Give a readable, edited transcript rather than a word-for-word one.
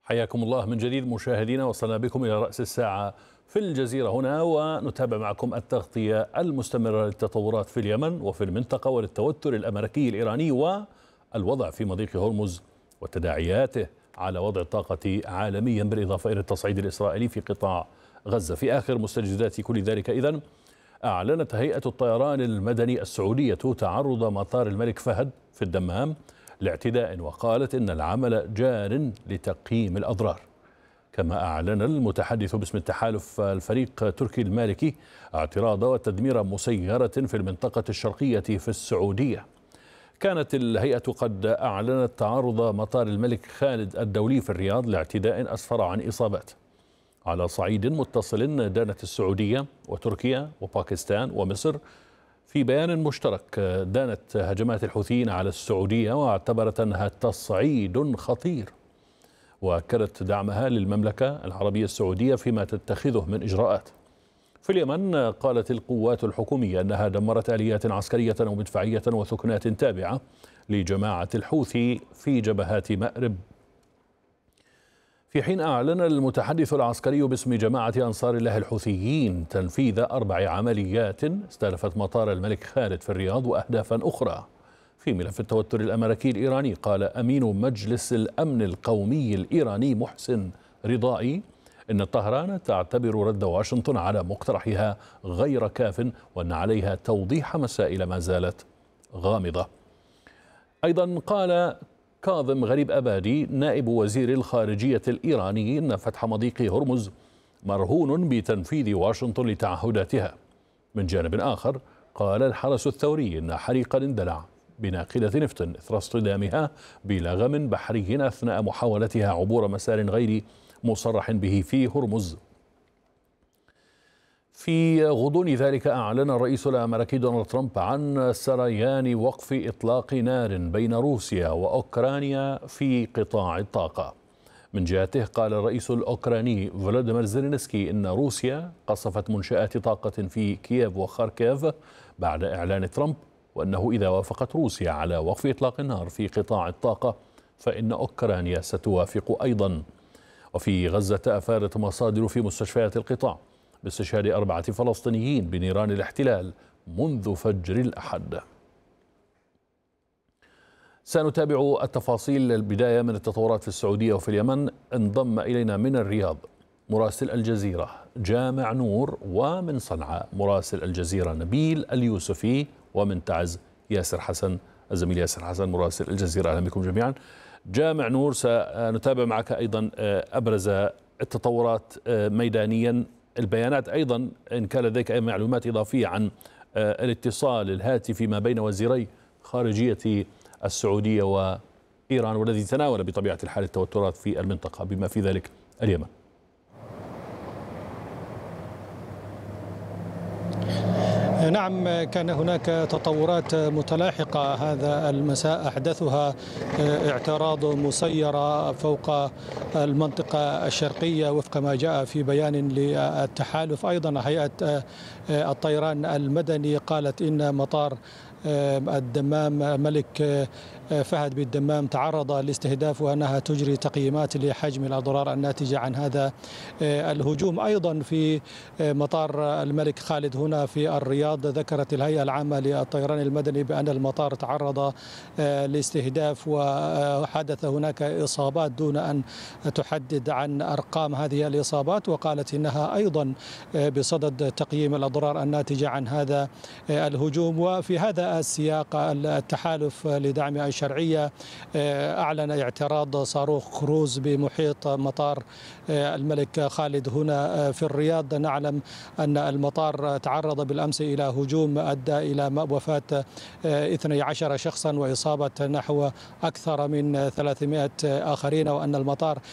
حياكم الله من جديد مشاهدينا، وصلنا بكم إلى رأس الساعة في الجزيرة هنا، ونتابع معكم التغطية المستمرة للتطورات في اليمن وفي المنطقة وللتوتر الأمريكي الإيراني والوضع في مضيق هرمز وتداعياته على وضع الطاقة عالميا، بالإضافة إلى التصعيد الإسرائيلي في قطاع غزة. في آخر مستجدات كل ذلك إذن أعلنت هيئة الطيران المدني السعودية تعرض مطار الملك فهد في الدمام لاعتداء، وقالت إن العمل جار لتقييم الأضرار. كما أعلن المتحدث باسم التحالف الفريق تركي المالكي اعتراض وتدمير مسيرة في المنطقة الشرقية في السعودية. كانت الهيئة قد أعلنت تعرض مطار الملك خالد الدولي في الرياض لاعتداء أسفر عن إصابات. على صعيد متصل، دانت السعودية وتركيا وباكستان ومصر في بيان مشترك دانت هجمات الحوثيين على السعودية واعتبرت أنها تصعيد خطير، وأكدت دعمها للمملكة العربية السعودية فيما تتخذه من إجراءات. في اليمن قالت القوات الحكومية أنها دمرت آليات عسكرية ومدفعية وثكنات تابعة لجماعة الحوثي في جبهات مأرب. في حين أعلن المتحدث العسكري باسم جماعة أنصار الله الحوثيين تنفيذ 4 عمليات استهدفت مطار الملك خالد في الرياض وأهدافا أخرى. في ملف التوتر الأمريكي الإيراني، قال أمين مجلس الأمن القومي الإيراني محسن رضائي إن طهران تعتبر رد واشنطن على مقترحها غير كاف، وأن عليها توضيح مسائل ما زالت غامضة. أيضا قال كاظم غريب أبادي نائب وزير الخارجية الإيراني إن فتح مضيق هرمز مرهون بتنفيذ واشنطن لتعهداتها. من جانب آخر، قال الحرس الثوري إن حريقا اندلع بناقلة نفط إثر اصطدامها بلغم بحري أثناء محاولتها عبور مسار غير مصرح به في هرمز. في غضون ذلك، أعلن الرئيس الأمريكي دونالد ترامب عن سريان وقف إطلاق نار بين روسيا وأوكرانيا في قطاع الطاقة. من جهته، قال الرئيس الأوكراني فلاديمير زيلينسكي إن روسيا قصفت منشآت طاقة في كييف وخاركيف بعد إعلان ترامب، وأنه إذا وافقت روسيا على وقف إطلاق النار في قطاع الطاقة فإن أوكرانيا ستوافق أيضا. وفي غزة، أفادت مصادر في مستشفيات القطاع باستشهاد 4 فلسطينيين بنيران الاحتلال منذ فجر الأحد. سنتابع التفاصيل. البداية من التطورات في السعودية وفي اليمن. انضم إلينا من الرياض مراسل الجزيرة جامع نور، ومن صنعاء مراسل الجزيرة نبيل اليوسفي، ومن تعز ياسر حسن، الزميل ياسر حسن مراسل الجزيرة. أهلا بكم جميعا. جامع نور، سنتابع معك أيضا أبرز التطورات ميدانيا، البيانات أيضا إن كان لديك أي معلومات إضافية عن الاتصال الهاتفي ما بين وزيري خارجية السعودية وإيران، والذي تناول بطبيعة الحال التوترات في المنطقة بما في ذلك اليمن. نعم، كان هناك تطورات متلاحقة هذا المساء أحدثها اعتراض مسيرة فوق المنطقة الشرقية وفق ما جاء في بيان للتحالف. أيضا هيئة الطيران المدني قالت إن مطار الدمام ملك فهد بالدمام تعرض لاستهداف، وأنها تجري تقييمات لحجم الأضرار الناتجة عن هذا الهجوم. أيضا في مطار الملك خالد هنا في الرياض، ذكرت الهيئة العامة للطيران المدني بأن المطار تعرض لاستهداف وحدث هناك إصابات دون أن تحدد عن أرقام هذه الإصابات، وقالت إنها أيضا بصدد تقييم الأضرار الناتجة عن هذا الهجوم. وفي هذا السياق، التحالف لدعم الشرعية أعلن اعتراض صاروخ كروز بمحيط مطار الملك خالد هنا في الرياض. نعلم أن المطار تعرض بالأمس إلى هجوم أدى إلى وفاة 12 شخصا وإصابة نحو أكثر من 300 آخرين، وأن المطار